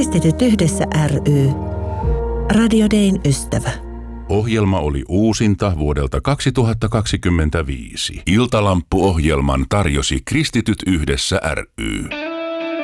Kristityt yhdessä ry. Radio Dayn ystävä. Ohjelma oli uusinta vuodelta 2025. Iltalamppu-ohjelman tarjosi Kristityt yhdessä ry.